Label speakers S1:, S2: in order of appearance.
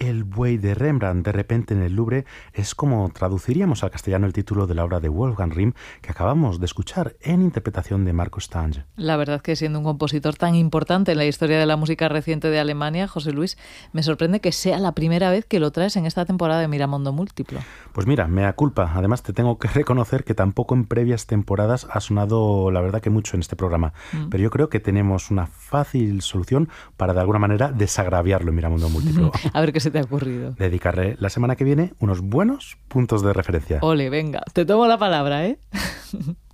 S1: El buey de Rembrandt, de repente en el Louvre, es como traduciríamos al castellano el título de la obra de Wolfgang Rihm que acabamos de escuchar en interpretación de Marco Stange.
S2: La verdad que siendo un compositor tan importante en la historia de la música reciente de Alemania, José Luis, me sorprende que sea la primera vez que lo traes en esta temporada de Miramundo Múltiplo.
S1: Pues mira, mea culpa. Además te tengo que reconocer que tampoco en previas temporadas ha sonado, la verdad, que mucho en este programa. Pero yo creo que tenemos una fácil solución para de alguna manera desagraviarlo en Miramundo Múltiplo.
S2: A ver qué se te ha ocurrido.
S1: Dedicarle la semana que viene unos buenos puntos de referencia.
S2: Ole, venga, te tomo la palabra, ¿eh?